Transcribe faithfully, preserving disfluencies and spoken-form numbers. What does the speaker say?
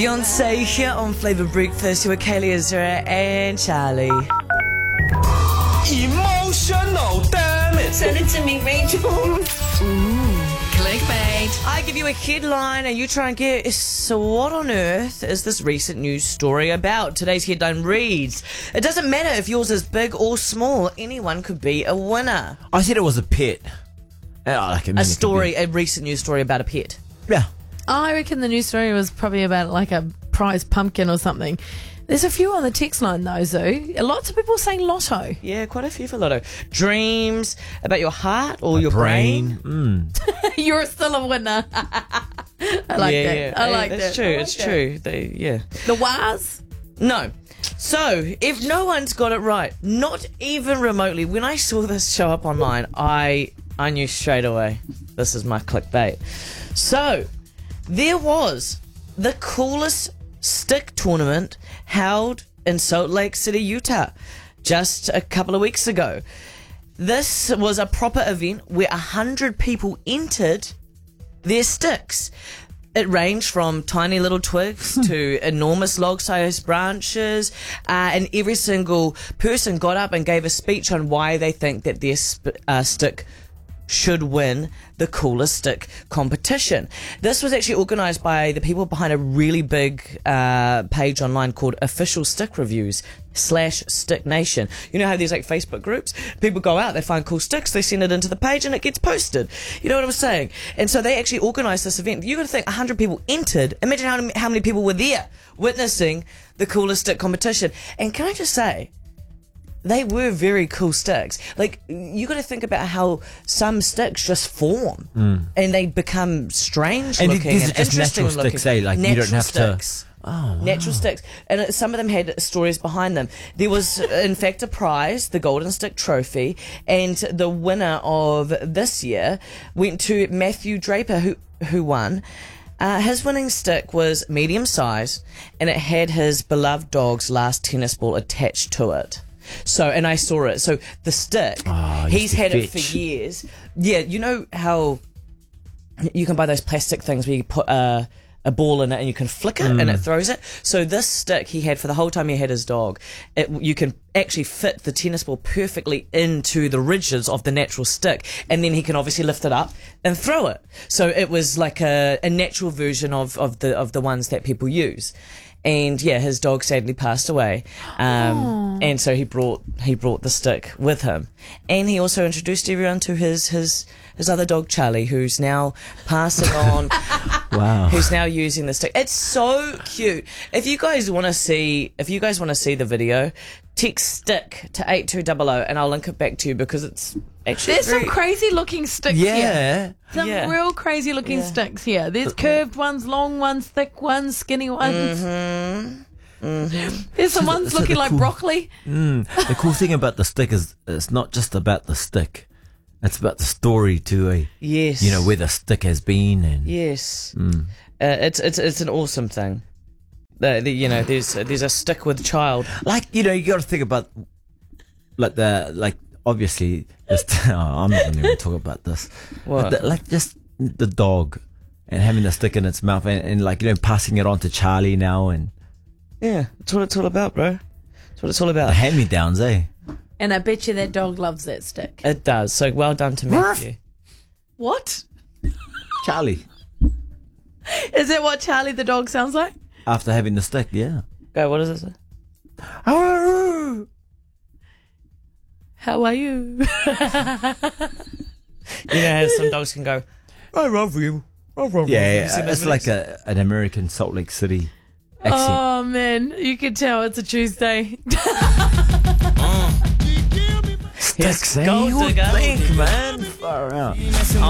Beyonce here on Flavor Breakfast with Kaylee Ezra and Charlie. Emotional, damn it. Send it to me, Rachel. Ooh. Clickbait. I give you a headline and you try and get, so what on earth is this recent news story about? Today's headline reads, it doesn't matter if yours is big or small, anyone could be a winner. I said it was a pet. Uh, like a A story, a recent news story about a pet. Yeah. I reckon the news story was probably about like a prize pumpkin or something. There's a few on the text line though, Zoo. Lots of people saying lotto. Yeah, quite a few for Lotto. Dreams about your heart or A your brain. brain. Mm. You're still a winner. I like yeah, that. yeah. I Yeah, like that's that. true. I like it's that. true. They, yeah. The Waz. No. So, if no one's got it right, not even remotely, when I saw this show up online, I I knew straight away this is my clickbait. So, there was the coolest stick tournament held in Salt Lake City, Utah, just a couple of weeks ago. This was a proper event where a hundred people entered their sticks. It ranged from tiny little twigs to enormous log-sized branches, uh, and every single person got up and gave a speech on why they think that their sp- uh, stick should win the coolest stick competition. This was actually organised by the people behind a really big uh, page online called Official Stick Reviews slash Stick Nation. You know how there's like Facebook groups? People go out, they find cool sticks, they send it into the page and it gets posted. You know what I'm saying? And so they actually organised this event. You got to think one hundred people entered. Imagine how, how many people were there witnessing the coolest stick competition. And can I just say, they were very cool sticks. Like, you got to think about how some sticks just form mm. and they become strange And looking these and are just interesting natural looking. sticks, eh? Like, natural you don't have sticks. to... Oh, wow. Natural sticks. And it, some of them had stories behind them. There was, in fact, a prize, the Golden Stick Trophy, and the winner of this year went to Matthew Draper, who, who won. Uh, his winning stick was medium size, and it had his beloved dog's last tennis ball attached to it. So, and I saw it. So the stick, oh, he's had fetch. it for years. Yeah, you know how you can buy those plastic things where you put a, a ball in it and you can flick it mm. and it throws it? So this stick he had for the whole time he had his dog, it, you can actually fit the tennis ball perfectly into the ridges of the natural stick, and then he can obviously lift it up and throw it. So it was like a, a natural version of, of the of the ones that people use. And yeah, his dog sadly passed away, um, and so he brought he brought the stick with him, and he also introduced everyone to his his his other dog Charlie, who's now passing on. Wow! Who's now using the stick? It's so cute. If you guys want to see, if you guys want to see the video, text stick to eight two double oh, and I'll link it back to you because it's actually There's very, some crazy looking sticks Yeah. here. Some Yeah. real crazy looking Yeah. sticks here. There's curved ones, long ones, thick ones, skinny ones. Mm-hmm. Mm-hmm. There's some So the- ones so the looking like cool- broccoli. Mm. The cool thing about the stick is it's not just about the stick. It's about the story too, eh? Yes. You know, where the stick has been and... Yes. Mm. Uh, it's it's it's an awesome thing. The, the, you know, there's there's a stick with child. Like, you know, you got to think about, like, the, like, obviously, just, oh, I'm not going to even talk about this. What? But the, like, just the dog and having the stick in its mouth and, and, like, you know, passing it on to Charlie now and Yeah, that's what it's all about, bro. That's what it's all the about. hand-me-downs, eh? And I bet you that dog loves that stick. It does. So well done to Matthew. What? Charlie, Is that what Charlie the dog sounds like? after having the stick, yeah. Go. What does it say? How are you? You know how some dogs can go, I love you. I love you. Yeah, Have you seen yeah, those it's like videos? a, an American Salt Lake City accent. Oh man, you can tell it's a Tuesday. Sticks, eh? gold You would digger. think, man. Far out. Oh,